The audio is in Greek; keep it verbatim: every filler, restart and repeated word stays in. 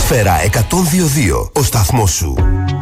Σφαίρα εκατόν δύο κόμμα δύο. Ο σταθμός σου.